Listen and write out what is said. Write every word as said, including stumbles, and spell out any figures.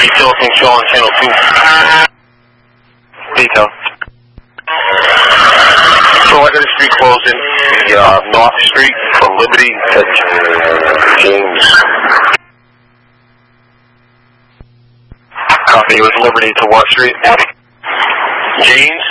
Detail, control on channel two. Detail. So I got a street closing, the uh, North Street from Liberty to James. Copy, it was Liberty to what street? James.